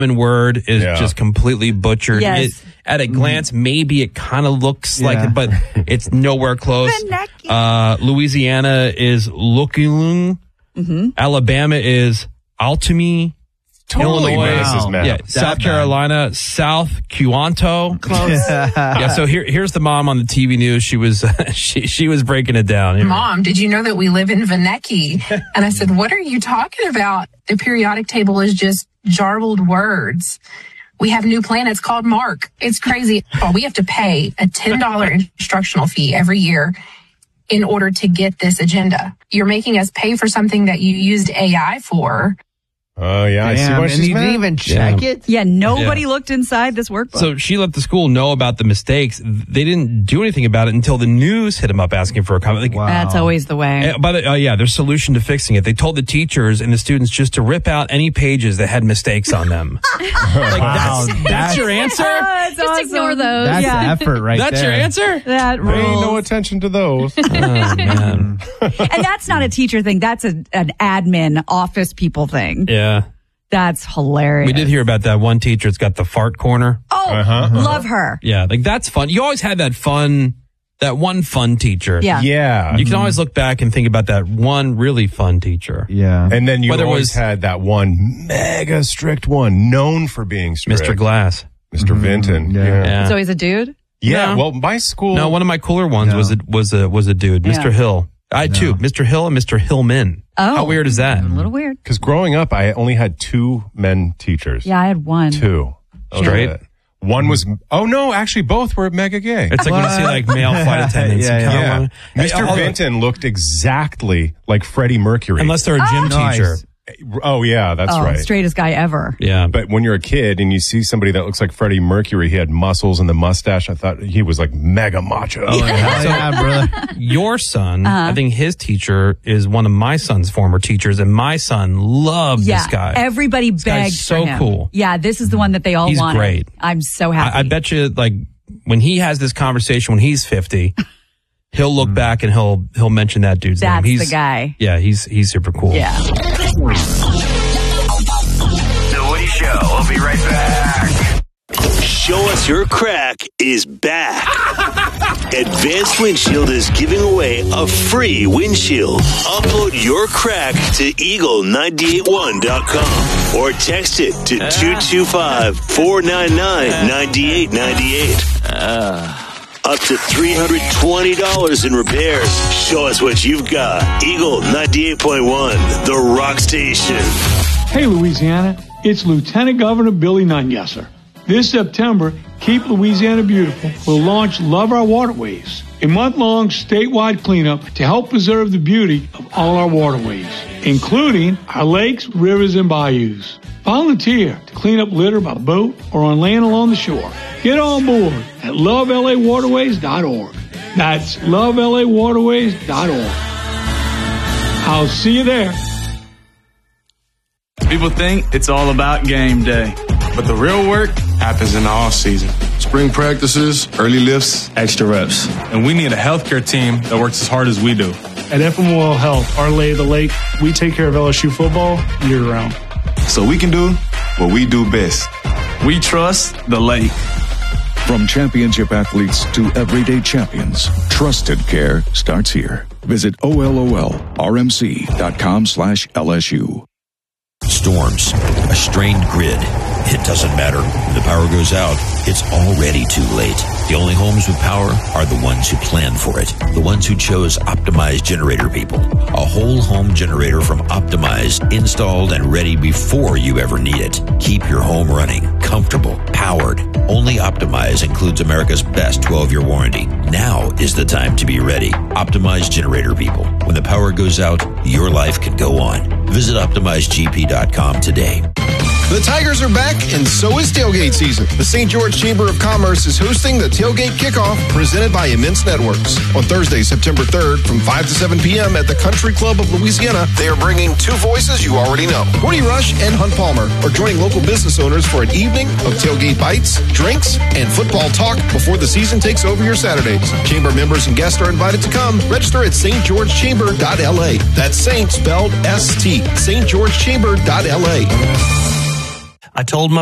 word is just completely butchered. Yes. At a glance, maybe it kind of looks like it, but it's nowhere close. Louisiana is Lukulung. Alabama is Altamy. Totally Illinois, map. South Carolina, South Cuanto. Close. So here's the mom on the TV news. She was she was breaking it down. Here. Mom, did you know that we live in Veneki? And I said, what are you talking about? The periodic table is just jarbled words. We have new planets called Mark. It's crazy. We have to pay a $10 instructional fee every year in order to get this agenda. You're making us pay for something that you used AI for. Oh, yeah. I see why she's and you mad. didn't even check it? Yeah, nobody looked inside this workbook. So she let the school know about the mistakes. They didn't do anything about it until the news hit them up asking for a comment. Like, That's always the way. Their solution to fixing it. They told the teachers and the students just to rip out any pages that had mistakes on them. That's your answer? That's Just awesome. ignore those. That's effort right there. That's your answer? That Pay rules. no attention to those. Oh, man. And that's not a teacher thing. That's an admin office people thing. Yeah. That's hilarious. We did hear about that one teacher that's got the fart corner. Oh, love her. Yeah, like that's fun. You always had that one fun teacher. Yeah. Yeah. You can always look back and think about that one really fun teacher. Yeah. And then you Whether it always was- had that one mega strict one, known for being strict. Mr. Glass. Mr. Vinton. Yeah. So he's a dude? Yeah, No. well, my school. No, one of my cooler ones was a dude, Yeah. Mr. Hill. I had two, Mr. Hill and Mr. Hillman. Oh. How weird is that? A little weird. Because growing up, I only had two men teachers. Yeah, I had one. Two. Straight? One was, oh no, actually both were mega gay. It's like when you see like male flight attendants. Yeah, and Yeah. kind of- Mr. Vinton looked exactly like Freddie Mercury. Unless they're a gym Nice. teacher. Oh, yeah, that's Oh, right. straightest guy ever. Yeah. But when you're a kid and you see somebody that looks like Freddie Mercury, he had muscles and the mustache. I thought he was like mega macho. Oh, yeah, brother. Your son, I think his teacher is one of my son's former teachers, and my son loved Yeah, this guy. everybody guy's begged so for him. cool. Yeah, this is the one that they all He's wanted. great. I'm so happy. I bet you, like, when he has this conversation when he's 50, he'll look back and he'll mention that dude's That's name. the guy. Yeah, he's super cool. Yeah. The Woody Show. We'll be right back. Show Us Your Crack is back. Advanced Windshield is giving away a free windshield. Upload your crack to eagle981.com or text it to 225-499-9898. Up to $320 in repairs. Show us what you've got. Eagle 98.1, the rock station. Hey, Louisiana, it's Lieutenant Governor Billy Nungesser. This September, Keep Louisiana Beautiful will launch Love Our Waterways, a month-long statewide cleanup to help preserve the beauty of all our waterways, including our lakes, rivers, and bayous. Volunteer to clean up litter by boat or on land along the shore. Get on board at lovelawaterways.org. That's lovelawaterways.org. I'll see you there. People think it's all about game day, but the real work happens in the off season. Spring practices, early lifts, Extra reps. And we need a healthcare team that works as hard as we do. At FMOL Health, our lay of the lake, we take care of LSU football year-round. so we can do what we do best. We trust the lake. From championship athletes to everyday champions, trusted care starts here. Visit OLOLRMC.com/LSU. Storms, a strained grid. It doesn't matter. When the power goes out, it's already too late. The only homes with power are the ones who plan for it. The ones who chose Optimized Generator People. A whole home generator from Optimized, installed and ready before you ever need it. Keep your home running, comfortable, powered. Only Optimized includes America's best 12-year warranty. Now is the time to be ready. Optimized Generator People. When the power goes out, your life can go on. Visit OptimizedGP.com today. The Tigers are back, and so is tailgate season. The St. George Chamber of Commerce is hosting the Tailgate Kickoff presented by Immense Networks. On Thursday, September 3rd, from 5 to 7 p.m. at the Country Club of Louisiana, they are bringing two voices you already know. Woody Rush and Hunt Palmer are joining local business owners for an evening of tailgate bites, drinks, and football talk before the season takes over your Saturdays. Chamber members and guests are invited to come. Register at stgeorgechamber.la. That's Saint spelled S-T. stgeorgechamber.la. I told my